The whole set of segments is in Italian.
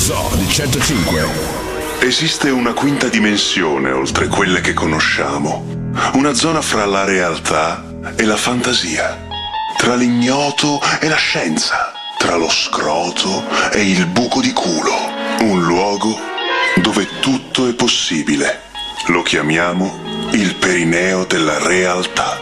Zoo di 105. Esiste una quinta dimensione oltre quelle che conosciamo. Una zona fra la realtà e la fantasia. Tra l'ignoto e la scienza. Tra lo scroto e il buco di culo. Un luogo dove tutto è possibile. Lo chiamiamo il perineo della realtà.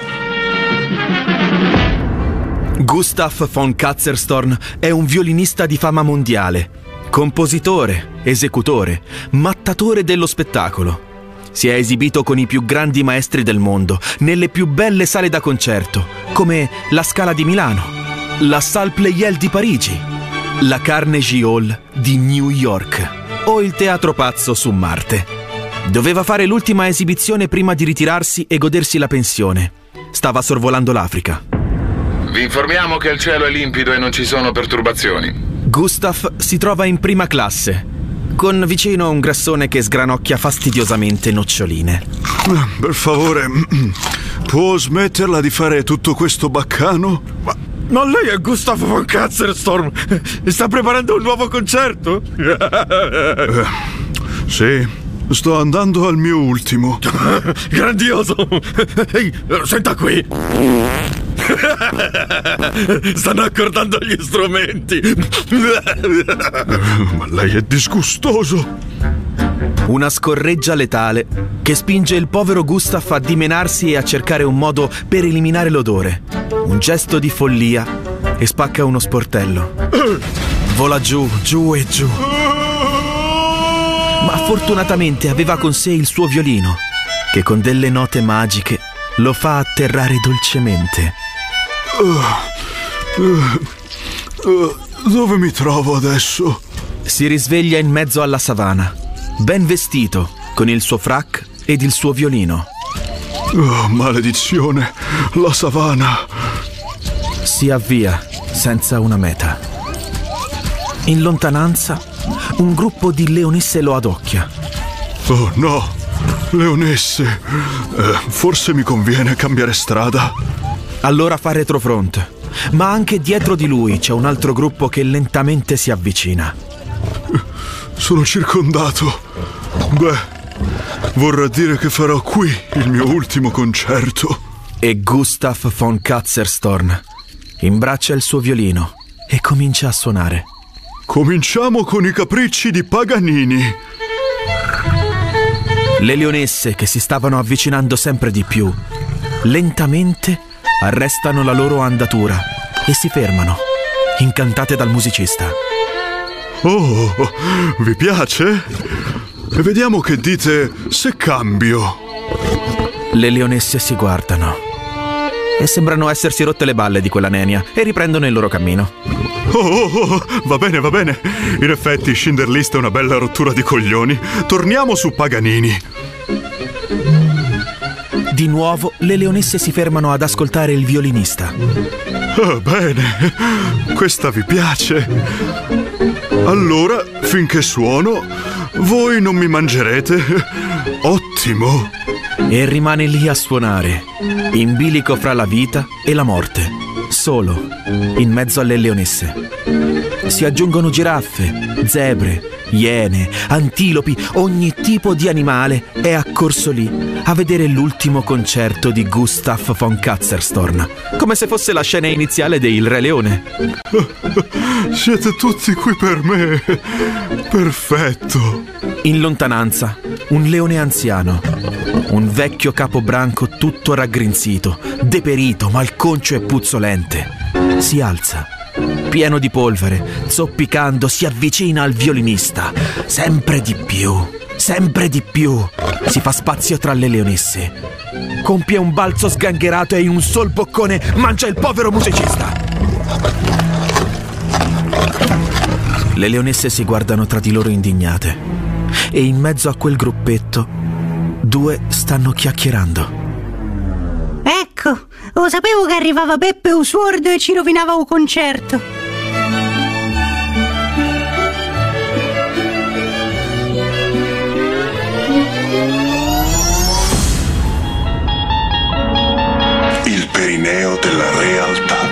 Gustav von Katzerstorn è un violinista di fama mondiale, compositore, esecutore, mattatore dello spettacolo. Si è esibito con i più grandi maestri del mondo, nelle più belle sale da concerto, come la Scala di Milano, la Salle Pleyel di Parigi, la Carnegie Hall di New York o il Teatro Pazzo su Marte. Doveva fare l'ultima esibizione prima di ritirarsi e godersi la pensione. Stava sorvolando l'Africa. Vi informiamo che il cielo è limpido e non ci sono perturbazioni. Gustav si trova in prima classe, con vicino un grassone che sgranocchia fastidiosamente noccioline. Per favore, può smetterla di fare tutto questo baccano? Ma lei è Gustav von Katzerstorm? Sta preparando un nuovo concerto? Sì, sto andando al mio ultimo. Grandioso! Ehi, senta qui! Stanno accordando gli strumenti! Ma lei è disgustoso! Una scorreggia letale che spinge il povero Gustav a dimenarsi e a cercare un modo per eliminare l'odore. Un gesto di follia e spacca uno sportello. Vola giù, giù e giù. Ma fortunatamente aveva con sé il suo violino, che con delle note magiche lo fa atterrare dolcemente. Dove mi trovo adesso? Si risveglia in mezzo alla savana, ben vestito, con il suo frac ed il suo violino. Oh, maledizione, la savana. Si avvia senza una meta. In lontananza, un gruppo di leonesse lo adocchia. Oh no, leonesse. Forse mi conviene cambiare strada. Allora fa retrofront, ma anche dietro di lui c'è un altro gruppo che lentamente si avvicina. Sono circondato. Beh, vorrà dire che farò qui il mio ultimo concerto. E Gustav von Katzerstorn imbraccia il suo violino e comincia a suonare. Cominciamo con i capricci di Paganini. Le leonesse, che si stavano avvicinando sempre di più, lentamente arrestano la loro andatura e si fermano, incantate dal musicista. Oh, vi piace? E vediamo che dite se cambio. Le leonesse si guardano e sembrano essersi rotte le balle di quella nenia e riprendono il loro cammino. Oh, va bene, va bene. In effetti Schindler List è una bella rottura di coglioni. Torniamo su Paganini. Di nuovo le leonesse si fermano ad ascoltare il violinista. Oh, bene, questa vi piace. Allora, finché suono, voi non mi mangerete. Ottimo. E rimane lì a suonare, in bilico fra la vita e la morte, solo, in mezzo alle leonesse. Si aggiungono giraffe, zebre, iene, antilopi, ogni tipo di animale è accorso lì a vedere l'ultimo concerto di Gustav von Katzerstorn, come se fosse la scena iniziale di Il Re Leone. Siete tutti qui per me. Perfetto. In lontananza, un leone anziano, un vecchio capobranco tutto raggrinzito, deperito, malconcio e puzzolente, si alza. Pieno di polvere, zoppicando, si avvicina al violinista. Sempre di più, sempre di più. Si fa spazio tra le leonesse. Compie un balzo sgangherato e in un sol boccone mangia il povero musicista. Le leonesse si guardano tra di loro indignate. E in mezzo a quel gruppetto, due stanno chiacchierando. Ecco, lo sapevo che arrivava Beppe Usuordo e ci rovinava un concerto. Il perineo della realtà.